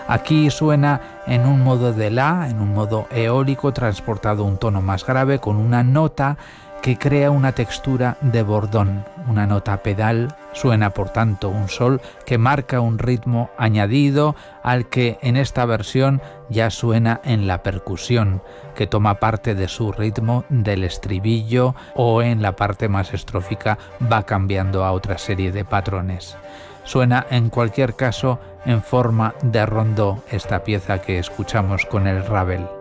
Aquí suena en un modo de la, en un modo eólico, transportado a un tono más grave, con una nota que crea una textura de bordón, una nota pedal. Suena, por tanto, un sol que marca un ritmo añadido al que en esta versión ya suena en la percusión, que toma parte de su ritmo del estribillo, o en la parte más estrófica va cambiando a otra serie de patrones. Suena en cualquier caso en forma de rondó esta pieza que escuchamos con el Ravel.